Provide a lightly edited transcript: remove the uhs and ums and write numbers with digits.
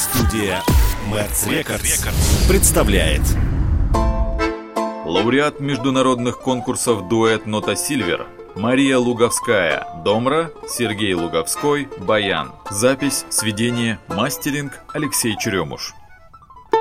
Студия Merz Records представляет лауреат международных конкурсов дуэт «Нота Сильвер» Мария Луговская, домра, Сергей Луговской, баян. Запись, сведение, мастеринг Алексей Черемуш.